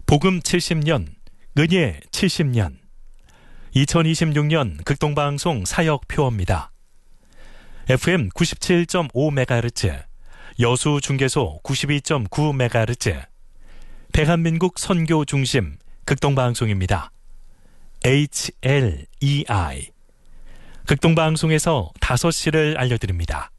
복음 70년, 은예 70년. 2026년 극동방송 사역표어입니다. FM 97.5MHz, 여수 중계소 92.9MHz, 대한민국 선교 중심 극동방송입니다. HLEI. 극동방송에서 5시를 알려드립니다.